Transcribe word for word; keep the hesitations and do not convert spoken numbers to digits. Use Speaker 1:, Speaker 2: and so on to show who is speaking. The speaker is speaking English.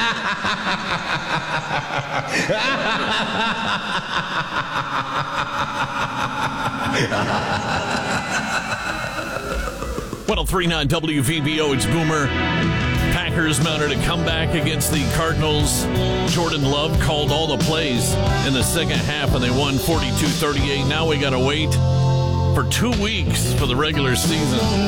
Speaker 1: one oh three point nine W V B O, it's Boomer. Packers mounted a comeback against the Cardinals. Jordan Love called all the plays in the second half, and they won forty-two thirty-eight. Now we got to wait for two weeks for the regular season.